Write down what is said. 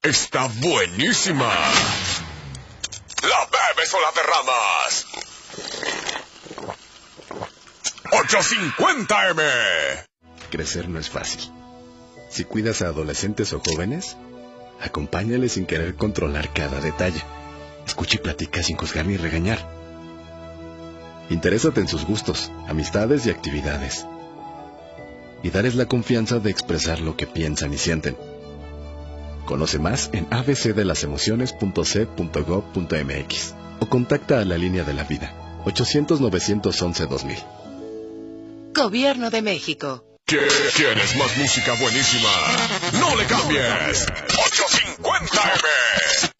está buenísima. ¿La bebes o la derramas? 850M. Crecer no es fácil. Si cuidas a adolescentes o jóvenes, acompáñales sin querer controlar cada detalle. Escucha y platica sin juzgar ni regañar. Interésate en sus gustos, amistades y actividades. Y darles la confianza de expresar lo que piensan y sienten. Conoce más en abcdelasemociones.c.gov.mx o contacta a la Línea de la Vida, 800-911-2000. Gobierno de México. ¿Quieres más música buenísima? ¡No le cambies! 850M.